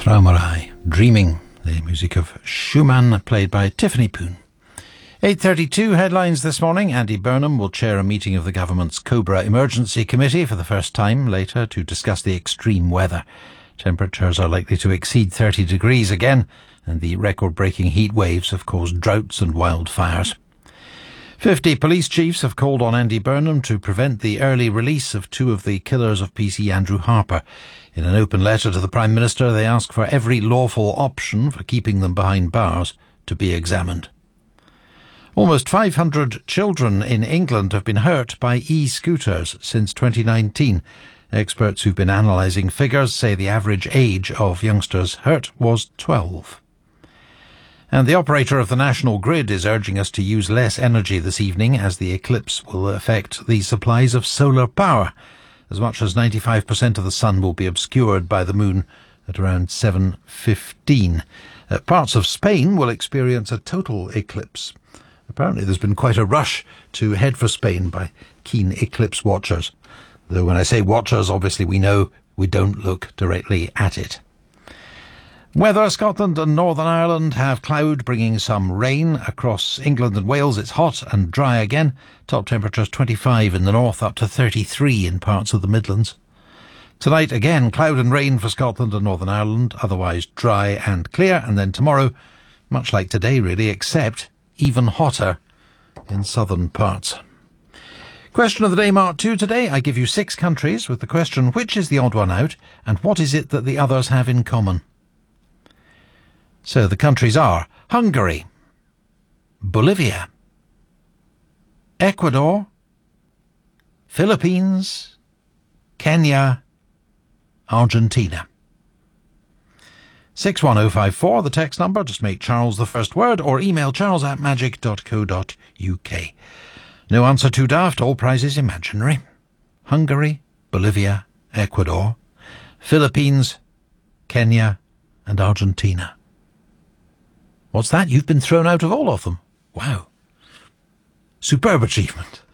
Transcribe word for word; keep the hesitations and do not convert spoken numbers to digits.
Traumerei, Dreaming, the music of Schumann, played by Tiffany Poon. eight thirty-two headlines this morning. Andy Burnham will chair a meeting of the government's Cobra Emergency Committee for the first time later to discuss the extreme weather. Temperatures are likely to exceed thirty degrees again, and the record-breaking heat waves have caused droughts and wildfires. Fifty police chiefs have called on Andy Burnham to prevent the early release of two of the killers of P C Andrew Harper. In an open letter to the Prime Minister, they ask for every lawful option for keeping them behind bars to be examined. Almost five hundred children in England have been hurt by e-scooters since twenty nineteen. Experts who've been analysing figures say the average age of youngsters hurt was twelve. And the operator of the National Grid is urging us to use less energy this evening as the eclipse will affect the supplies of solar power. As much as ninety-five percent of the sun will be obscured by the moon at around seven fifteen. Uh, parts of Spain will experience a total eclipse. Apparently there's been quite a rush to head for Spain by keen eclipse watchers. Though when I say watchers, obviously we know we don't look directly at it. Weather: Scotland and Northern Ireland have cloud bringing some rain. Across England and Wales it's hot and dry again. Top temperatures twenty-five in the north, up to thirty-three in parts of the Midlands. Tonight again cloud and rain for Scotland and Northern Ireland, otherwise dry and clear. And then tomorrow, much like today really, except even hotter in southern parts. Question of the day, Mark two today. I give you six countries with the question, which is the odd one out and what is it that the others have in common? So the countries are Hungary, Bolivia, Ecuador, Philippines, Kenya, Argentina. six one oh five four, the text number. Just make Charles the first word or email charles at magic dot co dot uk. No answer too daft, all prizes imaginary. Hungary, Bolivia, Ecuador, Philippines, Kenya and Argentina. What's that? You've been thrown out of all of them. Wow. Superb achievement.